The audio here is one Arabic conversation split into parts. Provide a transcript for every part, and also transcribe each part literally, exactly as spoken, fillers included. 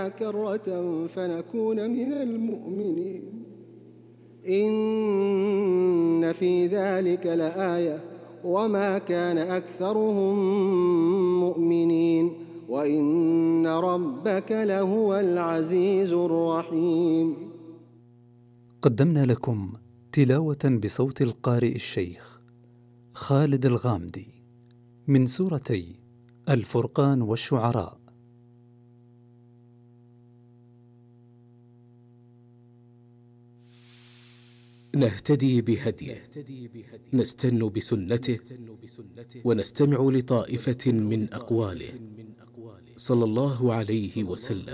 كرة فنكون من المؤمنين إن في ذلك لآية وما كان أكثرهم مؤمنين وإن ربك لهو العزيز الرحيم. قدمنا لكم تلاوة بصوت القارئ الشيخ خالد الغامدي من سورتي الفرقان والشعراء. نهتدي بهديه، نستن بسنته، ونستمع لطائفة من أقواله صلى الله عليه وسلم.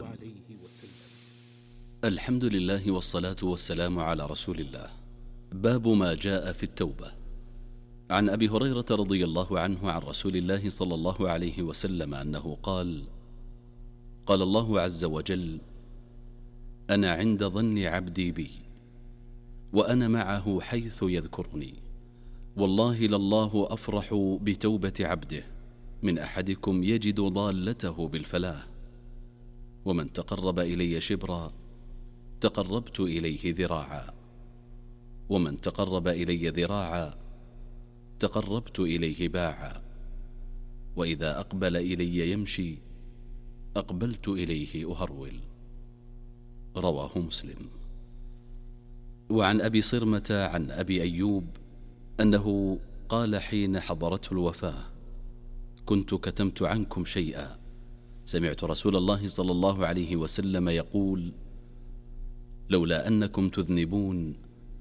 الحمد لله والصلاة والسلام على رسول الله. باب ما جاء في التوبة. عن أبي هريرة رضي الله عنه عن رسول الله صلى الله عليه وسلم أنه قال: قال الله عز وجل: أنا عند ظن عبدي بي وأنا معه حيث يذكرني، والله لله أفرح بتوبة عبده من أحدكم يجد ضالته بالفلاح، ومن تقرب إلي شبرا تقربت إليه ذراعا، ومن تقرب إلي ذراعا تقربت إليه باعا، وإذا أقبل إلي يمشي أقبلت إليه أهرول. رواه مسلم. وعن أبي صرمة عن أبي أيوب أنه قال حين حضرته الوفاة: كنت كتمت عنكم شيئا، سمعت رسول الله صلى الله عليه وسلم يقول: لولا أنكم تذنبون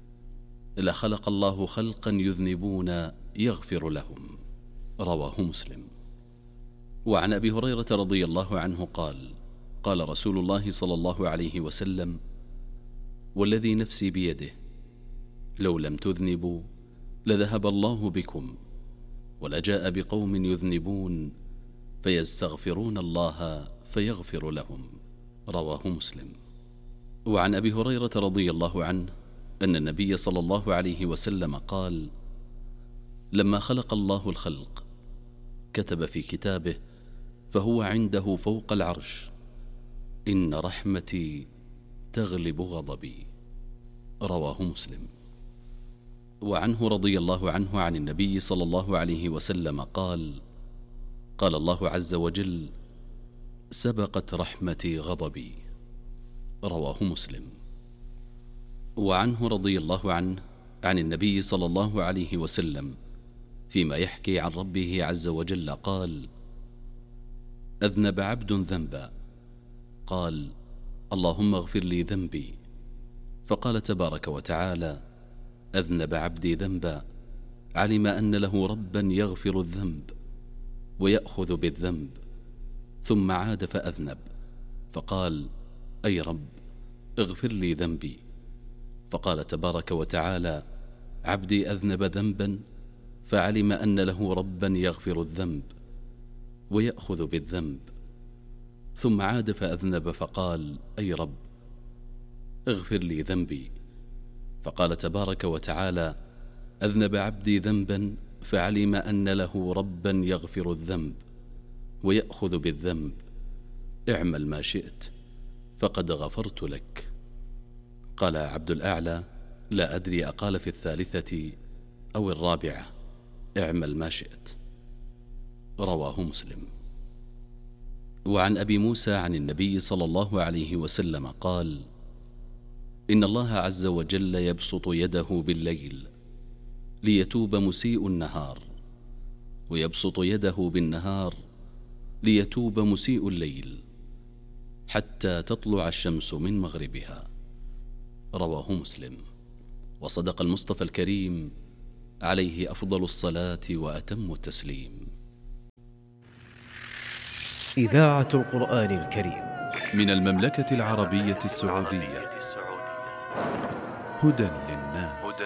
لخلق الله خلقا يذنبون يغفر لهم. رواه مسلم. وعن أبي هريرة رضي الله عنه قال: قال رسول الله صلى الله عليه وسلم: والذي نفسي بيده لو لم تذنبوا لذهب الله بكم ولجاء بقوم يذنبون فيستغفرون الله فيغفر لهم. رواه مسلم. وعن أبي هريرة رضي الله عنه أن النبي صلى الله عليه وسلم قال: لما خلق الله الخلق كتب في كتابه فهو عنده فوق العرش: إن رحمتي تغلب غضبي. رواه مسلم. وعنه رضي الله عنه عن النبي صلى الله عليه وسلم قال: قال الله عز وجل: سبقت رحمتي غضبي. رواه مسلم. وعنه رضي الله عنه عن النبي صلى الله عليه وسلم فيما يحكي عن ربه عز وجل قال: أذنب عبد ذنبا قال: اللهم اغفر لي ذنبي، فقال تبارك وتعالى: أذنب عبدي ذنبا علم أن له ربا يغفر الذنب ويأخذ بالذنب، ثم عاد فأذنب فقال: أي رب اغفر لي ذنبي، فقال تبارك وتعالى: عبدي أذنب ذنبا فعلم أن له ربا يغفر الذنب ويأخذ بالذنب، ثم عاد فأذنب فقال: أي رب اغفر لي ذنبي، فقال تبارك وتعالى: أذنب عبدي ذنبا فعلم أن له ربا يغفر الذنب ويأخذ بالذنب، اعمل ما شئت فقد غفرت لك. قال عبد الأعلى: لا أدري أقال في الثالثة أو الرابعة: اعمل ما شئت. رواه مسلم. وعن أبي موسى عن النبي صلى الله عليه وسلم قال: إن الله عز وجل يبسط يده بالليل ليتوب مسيء النهار، ويبسط يده بالنهار ليتوب مسيء الليل، حتى تطلع الشمس من مغربها. رواه مسلم. وصدق المصطفى الكريم عليه أفضل الصلاة وأتم التسليم. إذاعة القرآن الكريم من المملكة العربية السعودية. هدى